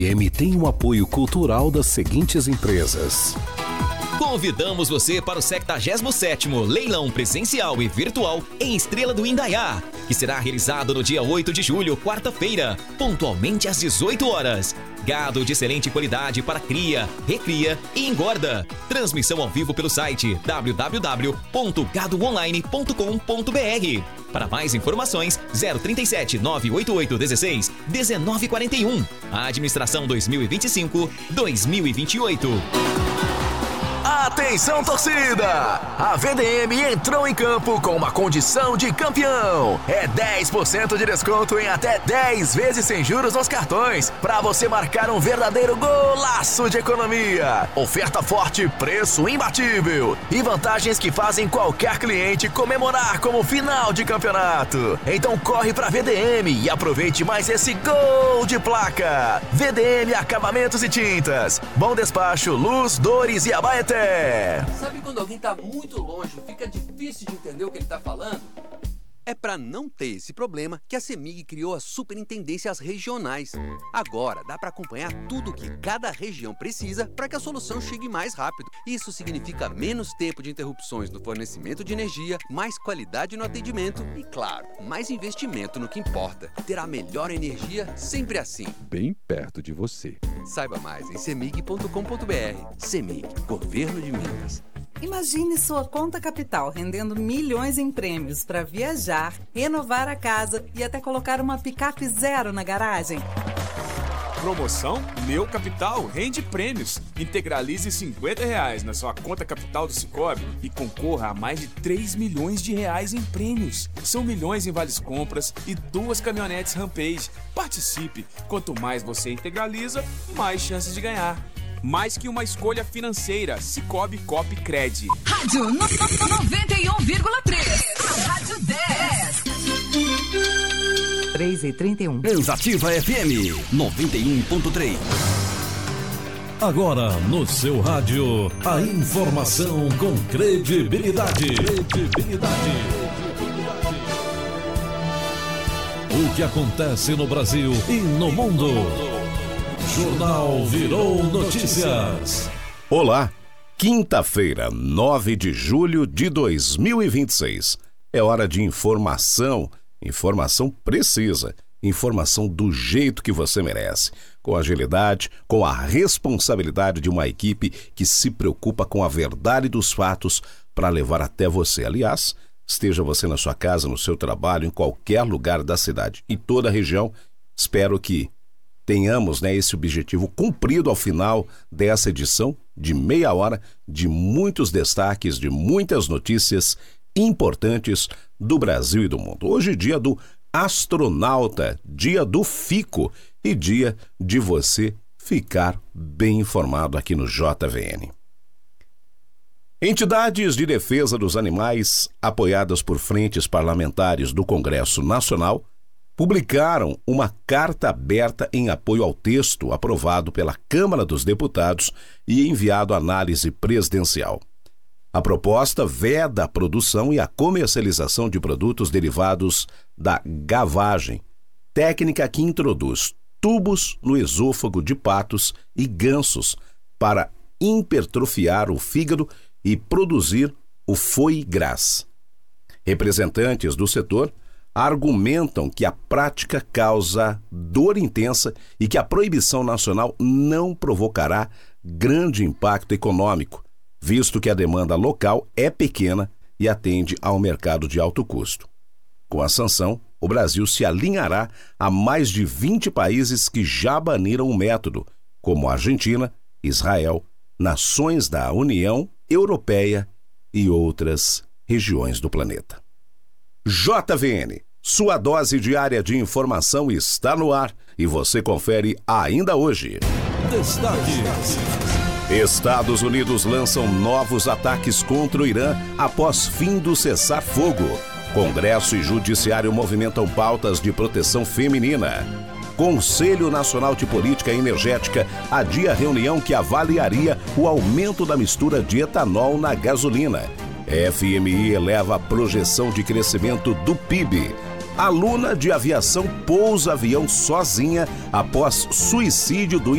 M tem o apoio cultural das seguintes empresas. Convidamos você para o 77º Leilão Presencial e Virtual em Estrela do Indaiá, que será realizado no dia 8 de julho, quarta-feira, pontualmente às 18 horas. Gado de excelente qualidade para cria, recria e engorda. Transmissão ao vivo pelo site www.gadoonline.com.br. Para mais informações, 037 988 16 1941. Administração 2025-2028. Atenção, torcida! A VDM entrou em campo com uma condição de campeão. É 10% de desconto em até 10 vezes sem juros nos cartões, para você marcar um verdadeiro golaço de economia. Oferta forte, preço imbatível e vantagens que fazem qualquer cliente comemorar como final de campeonato. Então corre pra VDM e aproveite mais esse gol de placa. VDM Acabamentos e Tintas. Bom Despacho, Luz, Dores e Abaeté. Sabe quando alguém tá muito longe e fica difícil de entender o que ele tá falando? É para não ter esse problema que a CEMIG criou as superintendências regionais. Agora dá para acompanhar tudo o que cada região precisa para que a solução chegue mais rápido. Isso significa menos tempo de interrupções no fornecimento de energia, mais qualidade no atendimento e, claro, mais investimento no que importa. Ter a melhor energia sempre assim. Bem perto de você. Saiba mais em cemig.com.br. CEMIG, Governo de Minas. Imagine sua conta capital rendendo milhões em prêmios para viajar, renovar a casa e até colocar uma picape zero na garagem. Promoção Meu Capital rende prêmios. Integralize R$50 na sua conta capital do Sicoob e concorra a mais de 3 milhões de reais em prêmios. São milhões em vales compras e 2 caminhonetes Rampage. Participe! Quanto mais você integraliza, mais chances de ganhar. Mais que uma escolha financeira, Sicoob Cop Cred. Rádio 91,3. Rádio 10. 3h31. Transativa FM 91.3. Agora no seu rádio, a informação com credibilidade. O que acontece no Brasil e no mundo. Jornal Virou Notícias. Olá, quinta-feira, 9 de julho de 2026. É hora de informação precisa, informação do jeito que você merece, com agilidade, com a responsabilidade de uma equipe que se preocupa com a verdade dos fatos para levar até você. Aliás, esteja você na sua casa, no seu trabalho, em qualquer lugar da cidade e toda a região, espero que tenhamos esse objetivo cumprido ao final dessa edição de meia hora de muitos destaques, de muitas notícias importantes do Brasil e do mundo. Hoje é dia do astronauta, dia do FICO e dia de você ficar bem informado aqui no JVN. Entidades de defesa dos animais, apoiadas por frentes parlamentares do Congresso Nacional, publicaram uma carta aberta em apoio ao texto aprovado pela Câmara dos Deputados e enviado à análise presidencial. A proposta veda a produção e a comercialização de produtos derivados da gavagem, técnica que introduz tubos no esôfago de patos e gansos para hipertrofiar o fígado e produzir o foie gras. Representantes do setor argumentam que a prática causa dor intensa e que a proibição nacional não provocará grande impacto econômico, visto que a demanda local é pequena e atende ao mercado de alto custo. Com a sanção, o Brasil se alinhará a mais de 20 países que já baniram o método, como Argentina, Israel, nações da União Europeia e outras regiões do planeta. JVN, sua dose diária de informação está no ar e você confere ainda hoje. Destaques. Estados Unidos lançam novos ataques contra o Irã após fim do cessar-fogo. Congresso e Judiciário movimentam pautas de proteção feminina. Conselho Nacional de Política Energética adia reunião que avaliaria o aumento da mistura de etanol na gasolina. FMI eleva a projeção de crescimento do PIB. Aluna de aviação pousa avião sozinha após suicídio do